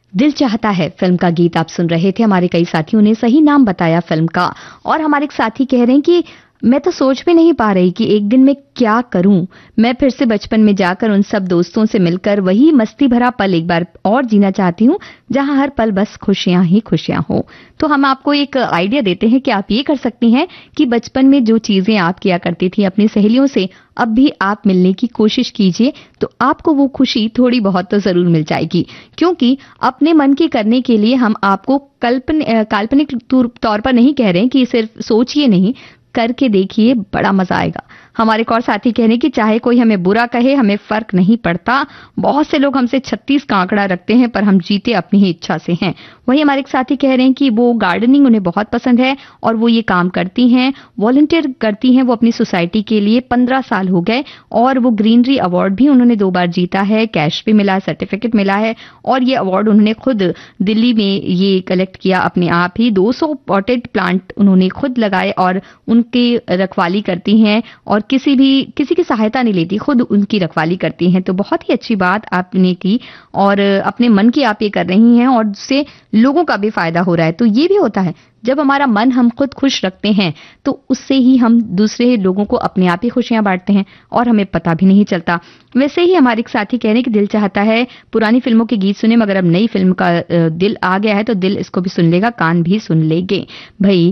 दिल चाहता है फिल्म का गीत आप सुन रहे थे। हमारे कई साथियों ने सही नाम बताया फिल्म का, और हमारे एक साथी कह रहे हैं कि मैं तो सोच भी नहीं पा रही कि एक दिन मैं क्या करूं। मैं फिर से बचपन में जाकर उन सब दोस्तों से मिलकर वही मस्ती भरा पल एक बार और जीना चाहती हूं, जहां हर पल बस खुशियां ही खुशियां हो। तो हम आपको एक आइडिया देते हैं कि आप ये कर सकती हैं कि बचपन में जो चीजें आप किया करती थी अपनी सहेलियों से, अब भी आप मिलने की कोशिश कीजिए, तो आपको वो खुशी थोड़ी बहुत तो जरूर मिल जाएगी। क्योंकि अपने मन की करने के लिए हम आपको काल्पनिक तौर पर नहीं कह रहे हैं कि सिर्फ सोचिए नहीं, करके देखिए, बड़ा मजा आएगा। हमारे एक और साथी कह रहे हैं कि चाहे कोई हमें बुरा कहे, हमें फर्क नहीं पड़ता। बहुत से लोग हमसे 36 का आंकड़ा रखते हैं, पर हम जीते अपनी ही इच्छा से हैं। वही हमारे एक साथी कह रहे हैं कि वो गार्डनिंग उन्हें बहुत पसंद है और वो ये काम करती हैं, वॉलंटियर करती हैं वो अपनी सोसाइटी के लिए। 15 साल हो गए और वो ग्रीनरी अवार्ड भी उन्होंने 2 बार जीता है, कैश भी मिला है, सर्टिफिकेट मिला है, और ये अवार्ड उन्होंने खुद दिल्ली में ये कलेक्ट किया अपने आप ही। 200 पॉटेड प्लांट उन्होंने खुद लगाए और उनकी रखवाली करती हैं, और किसी की सहायता नहीं लेती, खुद उनकी रखवाली करती हैं। तो बहुत ही अच्छी बात आपने की, और अपने मन की आप ये कर रही हैं और उससे लोगों का भी फायदा हो रहा है। तो ये भी होता है, जब हमारा मन हम खुद खुश रखते हैं तो उससे ही हम दूसरे लोगों को अपने आप ही खुशियां बांटते हैं और हमें पता भी नहीं चलता। वैसे ही हमारे एक साथी कह रहे हैं कि दिल चाहता है पुरानी फिल्मों के गीत सुने, मगर अब नई फिल्म का दिल आ गया है तो दिल इसको भी सुन लेगा, कान भी सुन लेंगे। भाई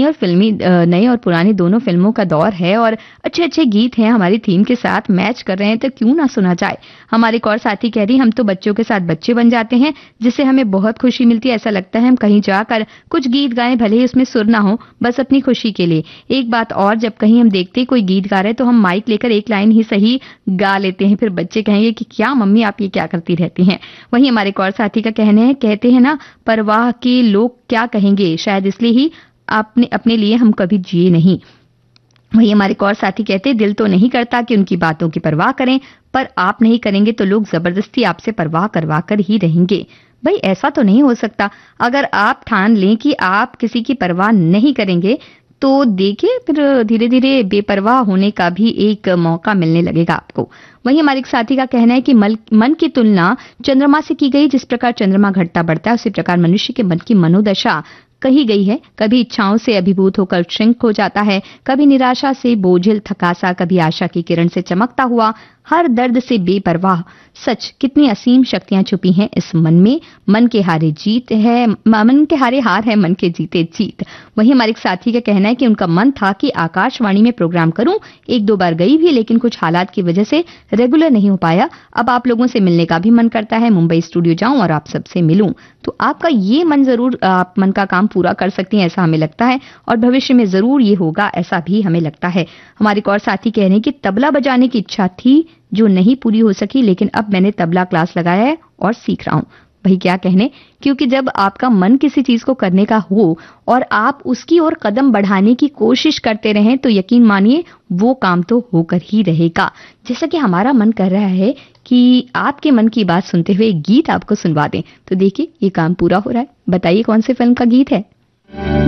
नई और पुरानी दोनों फिल्मों का दौर है और अच्छे अच्छे गीत हैं, हमारी थीम के साथ मैच कर रहे हैं, तो क्यों ना सुना जाए। हमारे एक और साथी कह रही हम तो बच्चों के साथ बच्चे बन जाते हैं, जिससे हमें बहुत खुशी मिलती है। ऐसा लगता है हम कहीं जाकर कुछ गीत गाएं, भले ही उसमें सुर ना हो, बस अपनी खुशी के लिए। एक बात और, जब कहीं हम देखते कोई गीत गा रहे तो हम माइक लेकर एक लाइन ही सही गा लेते हैं, फिर बच्चे कहेंगे कि क्या मम्मी आप ये क्या करती रहती हैं। वहीं हमारे एक और साथी का कहते हैं ना, परवाह के लोग क्या कहेंगे, शायद इसलिए ही आपने अपने लिए हम कभी जिए नहीं। वही हमारे एक और साथी कहते दिल तो नहीं करता कि उनकी बातों की परवाह करें, पर आप नहीं करेंगे तो लोग जबरदस्ती आपसे परवाह करवा कर ही रहेंगे। भाई ऐसा तो नहीं हो सकता। अगर आप ठान लें कि आप किसी की परवाह नहीं करेंगे, तो देखिए फिर धीरे धीरे बेपरवाह होने का भी एक मौका मिलने लगेगा आपको। वहीं हमारे एक साथी का कहना है कि मन की तुलना चंद्रमा से की गई। जिस प्रकार चंद्रमा घटता बढ़ता है, उसी प्रकार मनुष्य के मन की मनोदशा कही गई है। कभी इच्छाओं से अभिभूत होकर श्रृंख हो जाता है, कभी निराशा से बोझिल थकासा, कभी आशा की किरण से चमकता हुआ, हर दर्द से बेपरवाह। सच, कितनी असीम शक्तियां छुपी हैं इस मन में। मन के हारे हार है, मन के जीते जीत। वही हमारे एक साथी का कहना है कि उनका मन था कि आकाशवाणी में प्रोग्राम करूं, 1-2 बार गई भी, लेकिन कुछ हालात की वजह से रेगुलर नहीं हो पाया। अब आप लोगों से मिलने का भी मन करता है, मुंबई स्टूडियो जाऊं और आप सबसे मिलूं। तो आपका ये मन जरूर, आप मन का काम पूरा कर सकती हैं, ऐसा हमें लगता है, और भविष्य में जरूर ये होगा, ऐसा भी हमें लगता है। हमारे एक और साथी कह रहे हैं कि तबला बजाने की इच्छा थी जो नहीं पूरी हो सकी, लेकिन अब मैंने तबला क्लास लगाया है और सीख रहा हूं। भाई क्या कहने, क्योंकि जब आपका मन किसी चीज को करने का हो और आप उसकी ओर कदम बढ़ाने की कोशिश करते रहें, तो यकीन मानिए वो काम तो होकर ही रहेगा। जैसा कि हमारा मन कर रहा है कि आपके मन की बात सुनते हुए एक गीत आपको सुनवा दें, तो देखिए ये काम पूरा हो रहा है। बताइए कौन सी फिल्म का गीत है।